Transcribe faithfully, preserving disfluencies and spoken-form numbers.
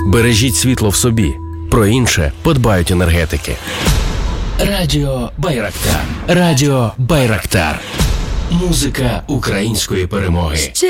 Бережіть світло в собі. Про інше подбають енергетики. Радіо Байрактар. Радіо Байрактар. Музика української перемоги.